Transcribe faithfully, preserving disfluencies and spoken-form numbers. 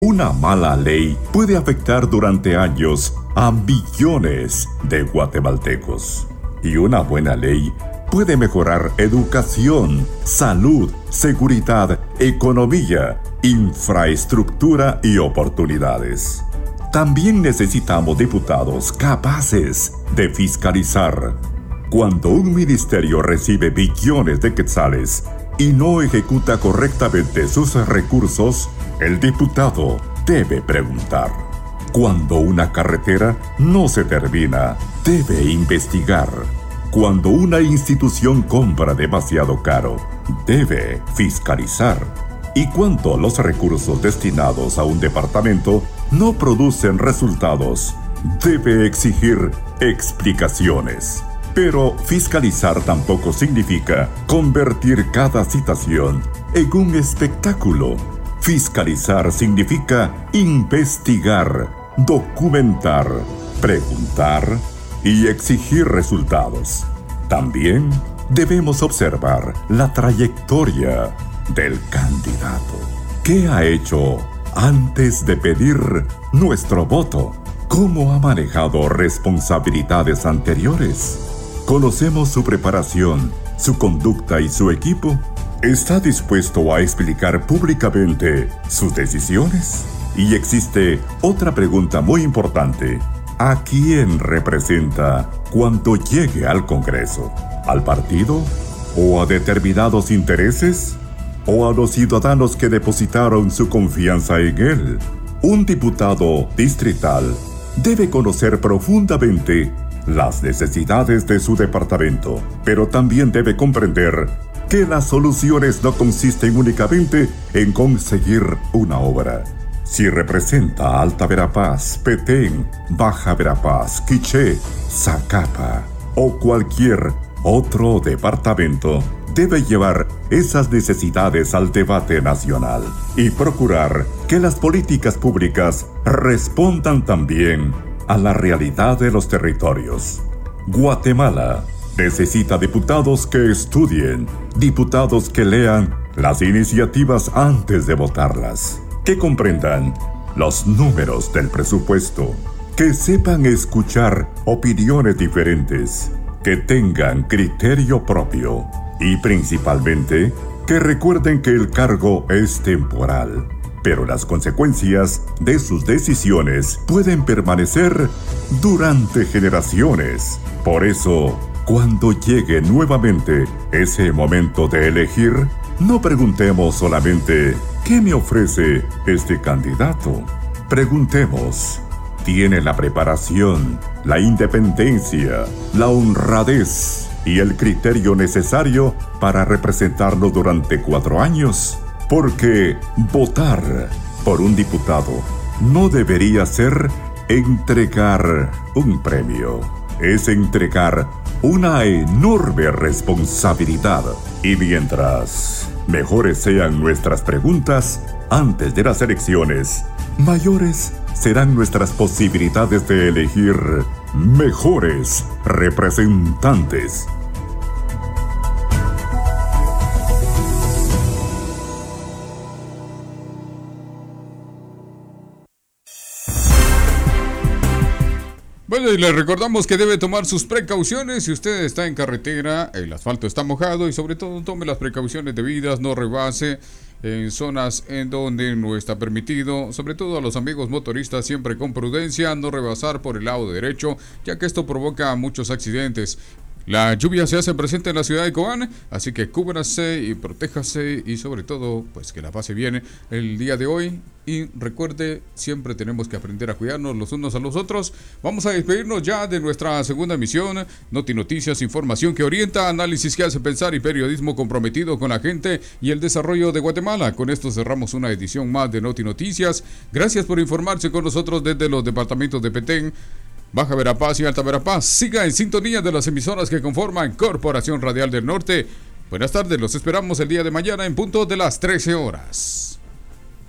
Una mala ley puede afectar durante años a millones de guatemaltecos. Y una buena ley puede mejorar educación, salud, seguridad, economía, infraestructura y oportunidades. También necesitamos diputados capaces de fiscalizar. Cuando un ministerio recibe billones de quetzales y no ejecuta correctamente sus recursos, el diputado debe preguntar. Cuando una carretera no se termina, debe investigar. Cuando una institución compra demasiado caro, debe fiscalizar. Y cuando los recursos destinados a un departamento no producen resultados, debe exigir explicaciones. Pero fiscalizar tampoco significa convertir cada citación en un espectáculo. Fiscalizar significa investigar, documentar, preguntar y exigir resultados. También debemos observar la trayectoria del candidato. ¿Qué ha hecho antes de pedir nuestro voto? ¿Cómo ha manejado responsabilidades anteriores? ¿Conocemos su preparación, su conducta y su equipo? ¿Está dispuesto a explicar públicamente sus decisiones? Y existe otra pregunta muy importante. ¿A quién representa cuando llegue al Congreso? ¿Al partido? ¿O a determinados intereses? ¿O a los ciudadanos que depositaron su confianza en él? Un diputado distrital debe conocer profundamente las necesidades de su departamento, pero también debe comprender que las soluciones no consisten únicamente en conseguir una obra. Si representa a Alta Verapaz, Petén, Baja Verapaz, Quiché, Zacapa o cualquier otro departamento, debe llevar esas necesidades al debate nacional y procurar que las políticas públicas respondan también a la realidad de los territorios. Guatemala necesita diputados que estudien, diputados que lean las iniciativas antes de votarlas, que comprendan los números del presupuesto, que sepan escuchar opiniones diferentes, que tengan criterio propio y principalmente que recuerden que el cargo es temporal, pero las consecuencias de sus decisiones pueden permanecer durante generaciones. Por eso, cuando llegue nuevamente ese momento de elegir, no preguntemos solamente ¿qué me ofrece este candidato? Preguntemos, ¿tiene la preparación, la independencia, la honradez y el criterio necesario para representarlo durante cuatro años? Porque votar por un diputado no debería ser entregar un premio, es entregar una enorme responsabilidad. Y mientras mejores sean nuestras preguntas antes de las elecciones, mayores serán nuestras posibilidades de elegir mejores representantes. Bueno, y les recordamos que debe tomar sus precauciones. Si usted está en carretera, el asfalto está mojado y sobre todo tome las precauciones debidas, no rebase en zonas en donde no está permitido. Sobre todo a los amigos motoristas, siempre con prudencia, no rebasar por el lado derecho, ya que esto provoca muchos accidentes. La lluvia se hace presente en la ciudad de Cobán, así que cúbrase y protéjase y sobre todo, pues que la pase bien el día de hoy. Y recuerde, siempre tenemos que aprender a cuidarnos los unos a los otros. Vamos a despedirnos ya de nuestra segunda emisión. Noti Noticias, información que orienta, análisis que hace pensar y periodismo comprometido con la gente y el desarrollo de Guatemala. Con esto cerramos una edición más de Noti Noticias. Gracias por informarse con nosotros desde los departamentos de Petén, Baja Verapaz y Alta Verapaz. Siga en sintonía de las emisoras que conforman Corporación Radial del Norte. Buenas tardes, los esperamos el día de mañana en punto de las trece horas.